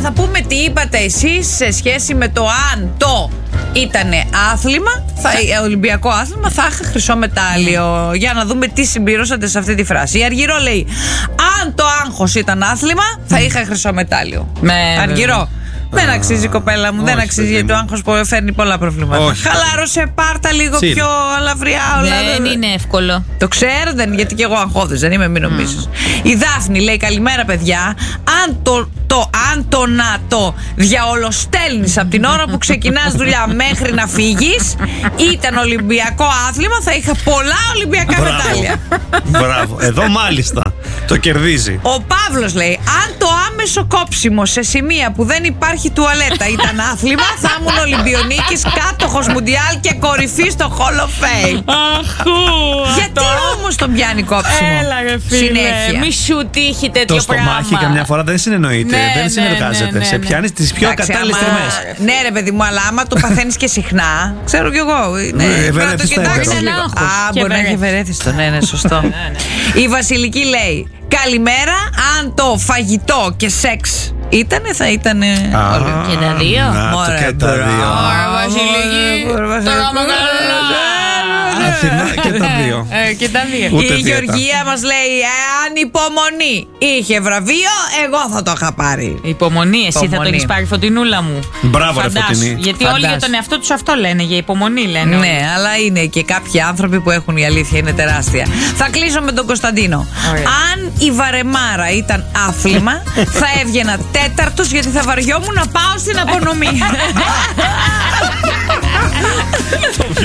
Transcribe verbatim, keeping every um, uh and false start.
θα πούμε τι είπατε εσείς σε σχέση με το αν το ήτανε άθλημα, θα, Ολυμπιακό άθλημα, θα είχα χρυσό μετάλλιο. Για να δούμε τι συμπληρώσατε σε αυτή τη φράση. Η Αργυρό λέει: αν το άγχος ήταν άθλημα, θα είχα χρυσό μετάλλιο. Ναι, Αργυρό. Δεν αξίζει, κοπέλα μου, όχι, δεν αξίζει, γιατί το άγχος που φέρνει πολλά προβλήματα. Όχι. Χαλάρωσε, πάρτα λίγο Συν. πιο αλαφριά όλα. Δεν είναι εύκολο. Το ξέρετε, γιατί και εγώ αγχώδης δεν είμαι, μην νομίζεις. Mm. Η Δάφνη λέει: καλημέρα, παιδιά. Αν το, το, αν το να το διαολοστέλνεις από την ώρα που ξεκινάς δουλειά μέχρι να φύγεις ήταν Ολυμπιακό άθλημα, θα είχα πολλά Ολυμπιακά Μπράβο. μετάλλια. Μπράβο. Εδώ μάλιστα το κερδίζει. Ο Παύλος λέει: αν το άμεσο κόψιμο σε σημεία που δεν υπάρχει τουαλέτα ήταν άθλημα, θα ήμουν Ολυμπιονίκης, κάτοχος Μουντιάλ και κορυφή στο Hall of Fame. Αχού. Γιατί όμως τον πιάνει κόψιμο? Έλα, ρε φίλε. Συνέχεια. Μη σου τύχει τέτοιο Το πράγμα. στομάχι καμιά φορά δεν συνεννοείται, Ναι, δεν ναι, συνεργάζεται. ναι, ναι, Σε ναι. πιάνει τις πιο Εντάξει, κατάλληλες άμα- στιγμές. Ναι, ρε παιδί μου, αλλά άμα το παθαίνεις και συχνά, ξέρω κι εγώ. Ναι, Ε, πρέπει να το ευερέθιστο κοιτάξεις έπαιρνε. λίγο. Άγχος Α, και μπορεί να έχει ευερέθιστο. ευερέθιστο. Ναι, ναι, σωστό. Η Βασιλική λέει: καλημέρα, αν το φαγητό και σεξ ήτανε, θα ήτανε. Α, όλοι. Και τα δύο. να το Ωραία, και τα μπράβο. δύο. Ωρα, Βασιλική. Ωρα, Βασιλική. Τώρα με καλά. Αθηνά και τα δύο. Ε, Και τα δύο. Ούτε Η δίαιτα. Γεωργία μας λέει: αν υπομονή είχε βραβείο, εγώ θα το είχα πάρει. Υπομονή, εσύ θα το Υπομονή. έχεις πάρει, Φωτεινούλα μου. Μπράβο, ρε Φαντάσου. Φωτεινή. Γιατί όλοι για Φαντάσου. τον εαυτό τους αυτό λένε, για υπομονή λένε. όλοι. Ναι, αλλά είναι και κάποιοι άνθρωποι που έχουν, η αλήθεια είναι τεράστια. Θα κλείσω με τον Κωνσταντίνο. Ωραία. Αν η βαρεμάρα ήταν άθλημα, θα έβγαινα τέταρτος, γιατί θα βαριόμουν να πάω στην απονομή.